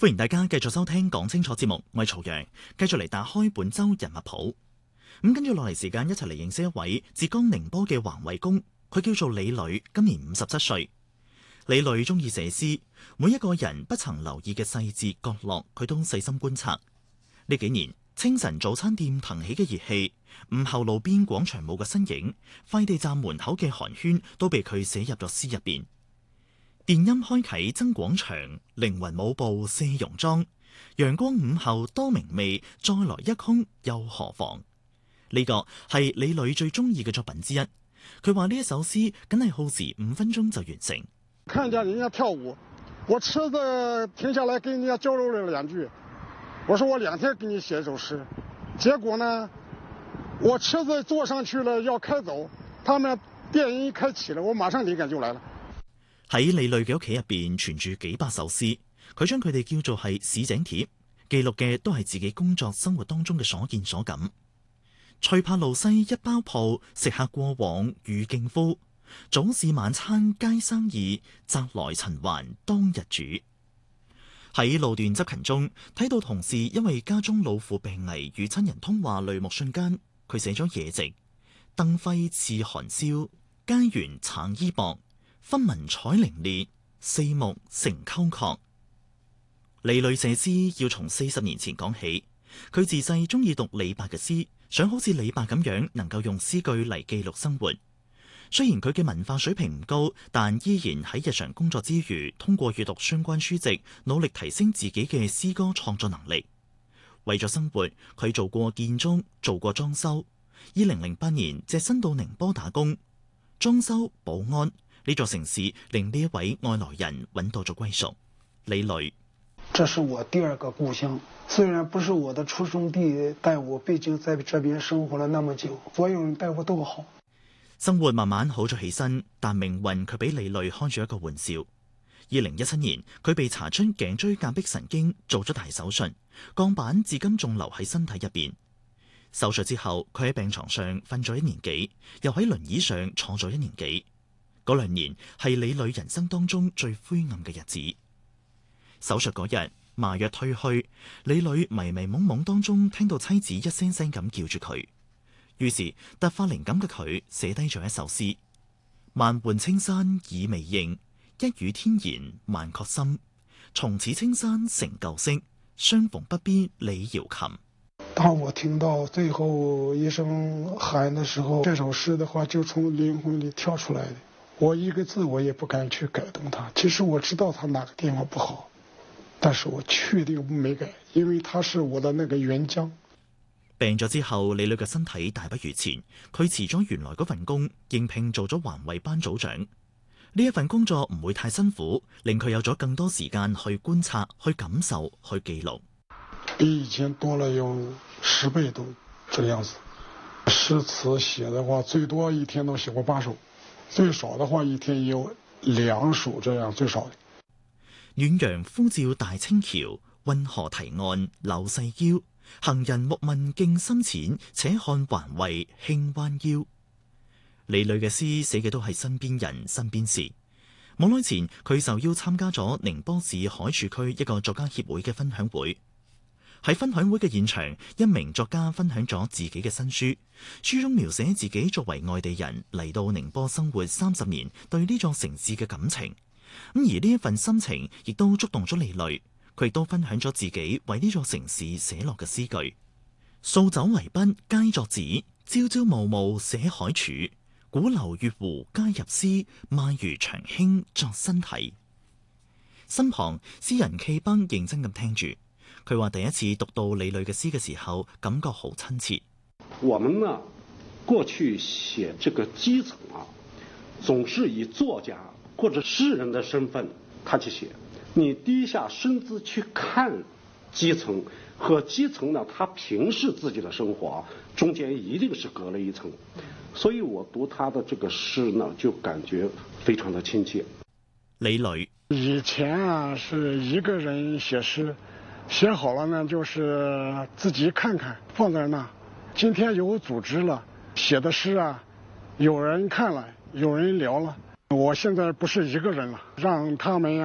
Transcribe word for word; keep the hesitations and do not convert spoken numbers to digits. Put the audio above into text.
歡迎大家繼續收聽講清楚節目，我係曹陽，繼續嚟打開本周人物譜。咁跟住落嚟時間，一齊嚟認識一位浙江寧波嘅環衛工，佢叫做李磊，今年五十七歲。李磊中意寫詩，每一個人不曾留意嘅細節角落，佢都細心觀察。呢幾年，清晨早餐店騰起嘅熱氣，午後路邊廣場舞嘅身影，快遞站門口嘅寒暄，都被佢寫入咗詩入邊。電音開啟增廣場，靈魂舞步卸戎裝。陽光午後多明媚，再來一空又何妨？呢個係李磊最中意嘅作品之一。佢話呢一首詩梗係耗時五分鐘就完成。 看見人家跳舞，我車子停下來跟人家交流了兩句。我說我兩天給你寫一首詩，結果呢，我車子坐上去了要開走，他們電音一開啟了，我馬上靈感就來了。 喺李磊嘅屋企入邊存住幾百首詩，佢將佢哋叫做係市井帖，記錄嘅都係自己工作生活當中嘅所見所感。翠柏路西一包鋪，食客過往遇敬夫。早市晚餐皆生意，擇來塵寰當日煮。喺路段執勤中，睇到同事因為家中老父病危與親人通話淚目瞬間，佢寫咗夜夕。燈輝似寒宵，街緣橙衣薄。分文彩凌冽，四目成溝壑。李磊寫詩要從四十年前講起，佢自細中意讀李白嘅詩，想好似李白咁樣能夠用詩句嚟記錄生活。雖然佢嘅文化水平唔高，但依然喺日常工作之餘，通過閱讀相關書籍，努力提升自己嘅詩歌創作能力。為咗生活，佢做過建築，做過裝修。二零零八年隻身到寧波打工，裝修保安。呢座城市令呢一位外來人揾到咗歸屬。李磊， 這是我第二個故鄉，雖然不是我的出生地，但我畢竟在這邊生活了那麼久，所有人待我都好。 生活慢慢好咗起身，但命運卻俾李磊開咗一個玩笑。二零一七年，佢被查出頸椎間壁神經，做咗大手術，鋼板至今仲留喺身體入邊。手術之後，佢喺病床上瞓咗一年幾，又喺輪椅上坐咗一年幾。嗰兩年係李磊人生當中最灰暗嘅日子。手術嗰日，麻藥退去，李磊迷迷蒙蒙當中聽到妻子一聲聲咁叫住佢，於是突發靈感嘅佢寫低咗一首詩：萬渙青山已未認，一語天言萬確心。從此青山成舊色，相逢不必李瑤琴。 當我聽到最後一聲喊的時候，這首詩的話就從靈魂裏跳出來的。我一個字我也不敢去改動它。其實我知道它哪個地方不好，但是我確定沒改，因為它是我的那個原漿。 病咗之後，李磊嘅身體大不如前，佢辭咗原來嗰份工，應聘做咗環衛班組長。呢一份工作唔會太辛苦，令佢有咗更多時間去觀察、去感受、去記錄。 比以前多了有十倍都這樣子。詩詞寫的話，最多一天都寫過八首。最少的話，一天有兩首這樣最少的。 遠洋呼照大清橋，運河堤岸柳細腰。行人莫問徑深淺，且看環衛輕彎腰。李磊嘅詩寫嘅都係身邊人、身邊事。冇耐前，佢受邀參加咗寧波市海珠區一個作家協會嘅分享會。喺分享會嘅現場，一名作家分享咗自己嘅新書，書中描寫自己作為外地人嚟到寧波生活三十年，對呢座城市嘅感情。咁而呢一份心情亦都觸動咗李磊，佢亦都分享咗自己為呢座城市寫落嘅詩句：掃酒為筆皆作紙，朝朝暮暮寫海柱。古流月湖皆入詩，漫如長興作新題。身旁詩人企崩認真咁聽住。佢話第一次讀到李磊嘅詩嘅時候，感覺好親切。 我們呢，過去寫這個基層啊，總是以作家或者詩人的身份，他去寫。你低下身子去看基層，和基層呢，他平視自己的生活，中間一定是隔了一層。所以我讀他的這個詩呢，就感覺非常的親切。 李磊以前啊，是一個人寫詩。寫好了呢，就是自己看看，放在那。今天有組織了，寫的詩啊，有人看了，有人聊了。我現在不是一個人了，讓他們呀。